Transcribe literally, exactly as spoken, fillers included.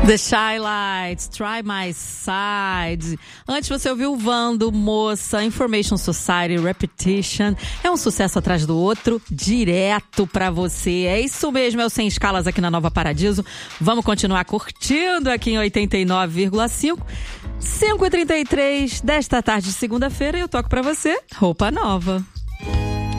The Shy Lights, Try My Side. Antes você ouviu o Vando, Moça, Information Society, Repetition. É um sucesso atrás do outro, direto pra você. É isso mesmo, é o Sem Escalas aqui na Nova Paradiso. Vamos continuar curtindo aqui em oitenta e nove vírgula cinco. cinco e trinta e três desta tarde de segunda-feira e eu toco pra você Roupa Nova.